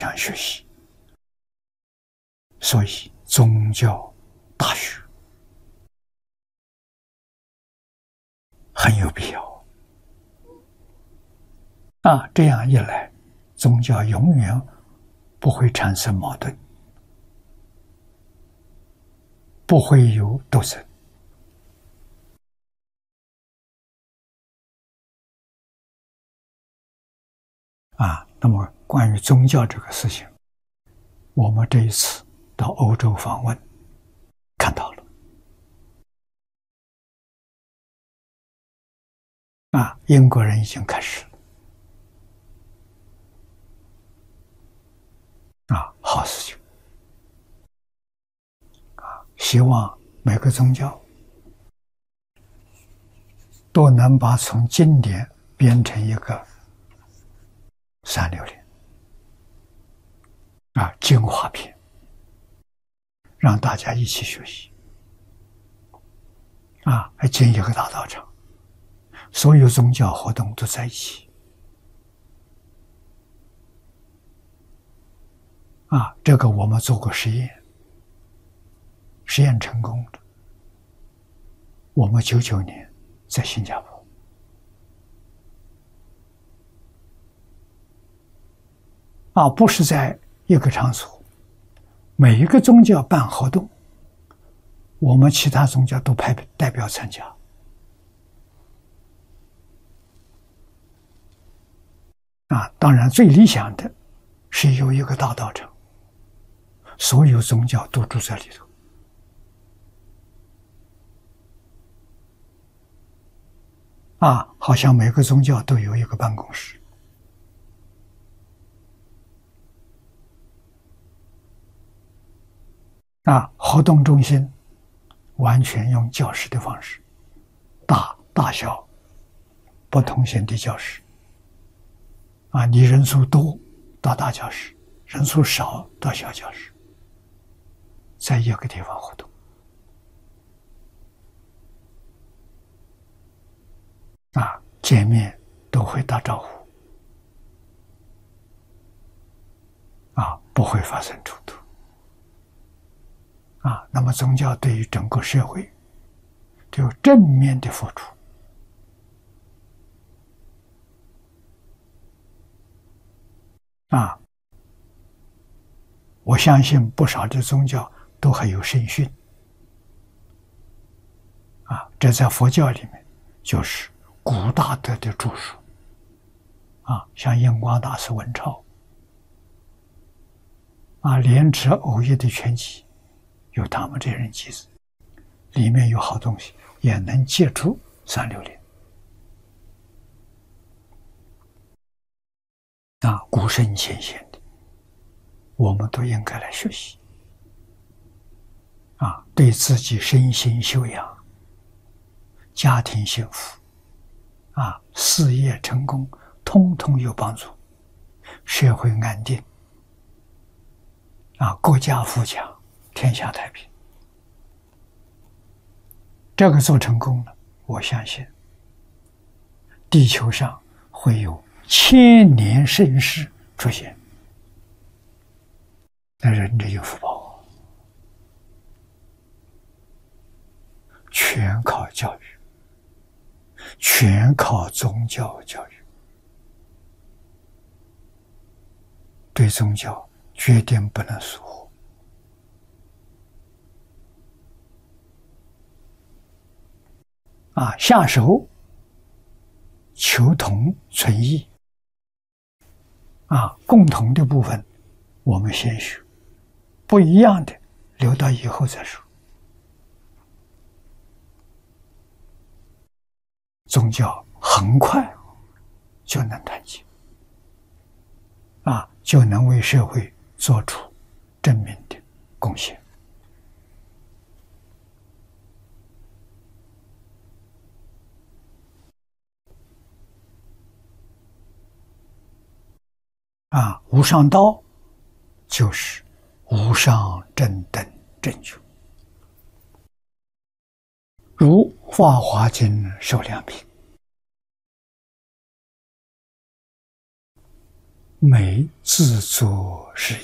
想学习，所以宗教大学很有必要啊！这样一来，宗教永远不会产生矛盾，不会有斗争啊。那么，关于宗教这个事情，我们这一次到欧洲访问，看到了啊，英国人已经开始了啊，好事情啊！希望每个宗教都能把从经典编成一个360啊精华篇，让大家一起学习啊，还建一个大道场，所有宗教活动都在一起啊。这个我们做过实验，实验成功的。我们99年在新加坡啊，不是在一个场所，每一个宗教办活动，我们其他宗教都派代表参加啊。当然，最理想的是有一个大道场，所有宗教都住在里头啊，好像每个宗教都有一个办公室啊，活动中心完全用教室的方式，大小不同型的教室啊，你人数多到大教室，人数少到小教室，在一个地方活动啊，见面都会打招呼啊，不会发生冲突啊。那么宗教对于整个社会都有正面的付出啊。我相信不少的宗教都还有圣训啊，这在佛教里面就是古大德的著述啊，像印光大师文钞啊，莲池藕益的全集有他们这人记载，里面有好东西，也能接触360啊，古圣先贤的，我们都应该来学习啊，对自己身心修养、家庭幸福啊、事业成功，通通有帮助，社会安定啊，国家富强，天下太平。这个做成功了，我相信地球上会有千年盛世出现，那人这有福报，全靠教育，全靠宗教教育，对宗教决定不能疏忽啊！下手求同存异啊，共同的部分我们先学，不一样的留到以后再说。宗教很快就能团结啊，就能为社会做出正面的贡献啊。无上道就是无上正等正觉，如《法华经》受量品没自作是也。